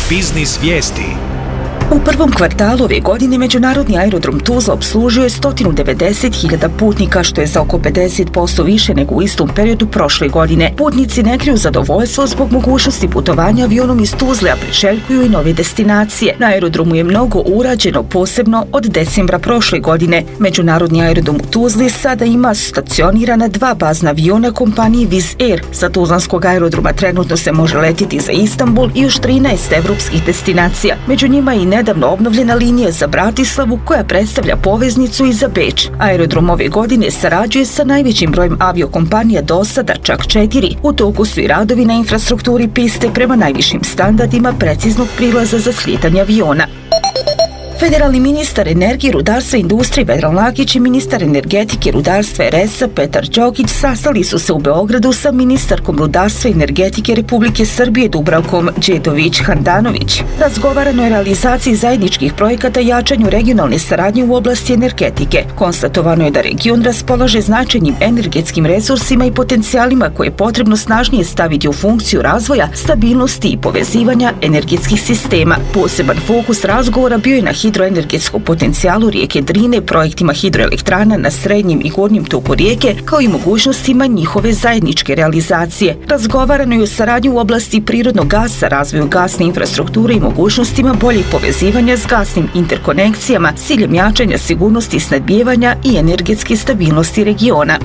Biznis vijesti. U prvom kvartalu ove godine Međunarodni aerodrom Tuzla opslužio je 190.000 putnika, što je za oko 50% više nego u istom periodu prošle godine. Putnici ne kriju zadovoljstvo zbog mogućnosti putovanja avionom iz Tuzle, a priželjkuju i nove destinacije. Na aerodromu je mnogo urađeno, posebno od decembra prošle godine. Međunarodni aerodrom u Tuzli sada ima stacionirana 2 bazna aviona kompanije Wizz Air. Sa tuzlanskog aerodroma trenutno se može letiti za Istanbul i još 13 evropskih destinacija. Među njima i nedavno obnovljena linija za Bratislavu koja predstavlja poveznicu i za Beč. Aerodrom ove godine sarađuje sa najvećim brojem aviokompanija do sada, čak 4. U toku su i radovi na infrastrukturi piste prema najvišim standardima preciznog prilaza za slijetanje aviona. Federalni ministar energije, rudarstva i industrije Vedran Lakić i ministar energetike, rudarstva i RS-a Petar Đokić sastali su se u Beogradu sa ministarkom rudarstva i energetike Republike Srbije Dubravkom Đedović-Handanović. Razgovarano je o realizaciji zajedničkih projekata i jačanju regionalne saradnje u oblasti energetike. Konstatovano je da region raspolaže značajnim energetskim resursima i potencijalima koje je potrebno snažnije staviti u funkciju razvoja, stabilnosti i povezivanja energetskih sistema. Poseban fokus razgovora bio je na hidroenergetskom potencijalu rijeke Drine, projektima hidroelektrana na srednjem i gornjem toku rijeke, kao i mogućnostima njihove zajedničke realizacije. Razgovarano je o saradnji u oblasti prirodnog gasa, razvoju gasne infrastrukture i mogućnostima boljeg povezivanja s gasnim interkonekcijama s ciljem jačanja sigurnosti snabdijevanja i energetske stabilnosti regiona.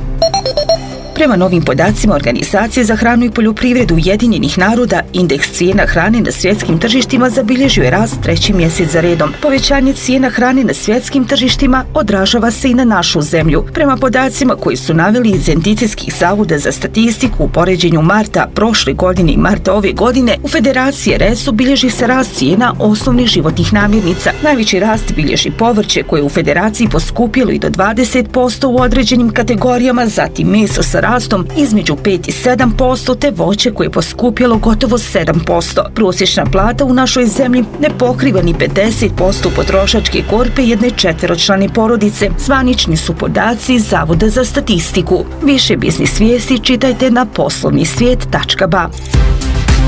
Prema novim podacima Organizacije za hranu i poljoprivredu Ujedinjenih naroda, indeks cijena hrane na svjetskim tržištima zabilježio je rast 3. mjesec za redom. Povećanje cijena hrane na svjetskim tržištima odražava se i na našu zemlju. Prema podacima koji su naveli iz Entiteskih zavoda za statistiku u poređenju marta prošle godine i marta ove godine, u Federaciji RS bilježi se rast cijena osnovnih životnih namirnica. Najveći rast bilježi povrće koje u Federaciji poskupjelo i do 20% u određenim kategorijama, zatim meso sa rastom između 5 i 7%, te voće koje je poskupjelo gotovo 7%. Prosječna plata u našoj zemlji ne pokriva ni 50% potrošačke korpe jedne četveročlane porodice. Zvanični su podaci Zavoda za statistiku. Više biznis vijesti čitajte na poslovnisvijet.ba.